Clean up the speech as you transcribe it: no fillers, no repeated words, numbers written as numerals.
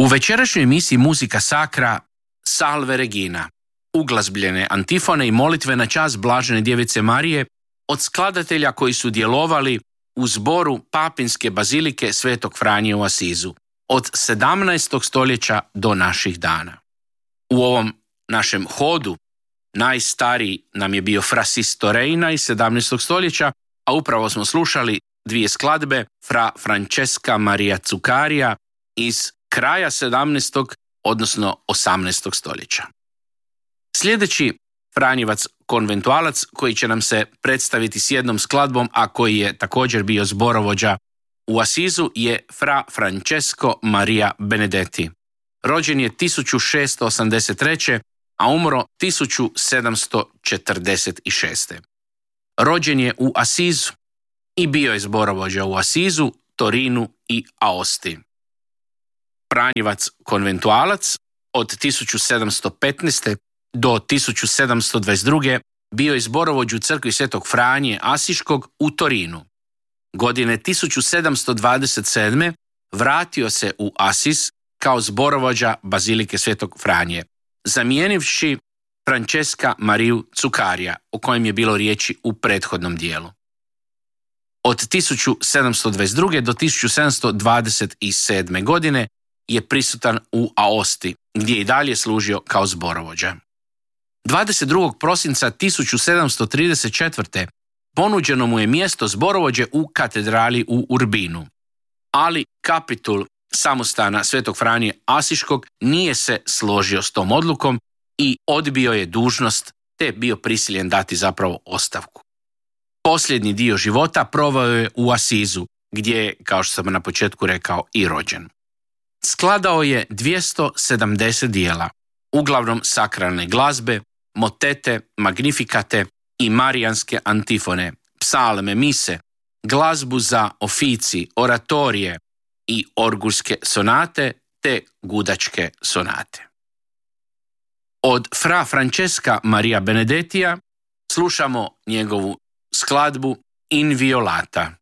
U večerašnjoj emisiji Muzika Sacra Salve Regina, uglazbljene antifone i molitve na čast Blažene Djevice Marije od skladatelja koji su djelovali u zboru Papinske bazilike Svetog Franje u Asizu od 17. stoljeća do naših dana. U ovom našem hodu najstariji nam je bio Fra Sisto Reina iz 17. stoljeća, a upravo smo slušali dvije skladbe Fra Francesca Maria Zuccaria iz kraja 17. odnosno 18. stoljeća. Sljedeći Franjevac konventualac koji će nam se predstaviti s jednom skladbom, a koji je također bio zborovođa u Asizu, je Fra Francesco Maria Benedetti. Rođen je 1683. a umro 1746. Rođen je u Asizu i bio je zborovođa u Asizu, Torinu i Aosti. Franjevac konventualac od 1715. do 1722. bio je zborovođa u crkvi Svetog Franje Asiškog u Torinu. Godine 1727. vratio se u Asis kao zborovođa bazilike Svetog Franje, zamijenivši Francesca Mariju Zuccaria, o kojem je bilo riječi u prethodnom dijelu. Od 1722. do 1727. godine je prisutan u Aosti, gdje je i dalje služio kao zborovođa. 22. prosinca 1734. ponuđeno mu je mjesto zborovođe u katedrali u Urbinu, ali kapitul samostana Svetog Franje Asiškog nije se složio s tom odlukom i odbio je dužnost, te je bio prisiljen dati zapravo ostavku. Posljednji dio života proveo je u Asizu, gdje je, kao što sam na početku rekao, i rođen. Skladao je 270 dijela, uglavnom sakralne glazbe, motete, magnifikate i marijanske antifone, psalme, mise, glazbu za ofici, oratorije i orgulske sonate te gudačke sonate. Od Fra Francesca Maria Benedettija slušamo njegovu skladbu In Violata.